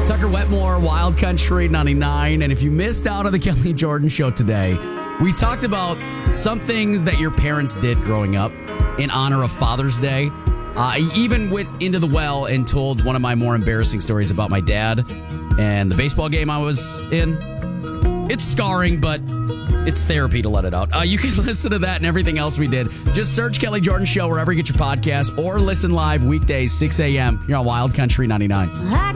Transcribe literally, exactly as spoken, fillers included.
Tucker Wetmore, Wild Country ninety-nine. And if you missed out on the Kelly Jordan Show today, we talked about some things that your parents did growing up in honor of Father's Day. Uh, I even went into the well and told one of my more embarrassing stories about my dad and the baseball game I was in. It's scarring, but it's therapy to let it out. Uh, you can listen to that and everything else we did. Just search Kelly Jordan Show wherever you get your podcast or listen live weekdays, six a.m. here on Wild Country ninety-nine.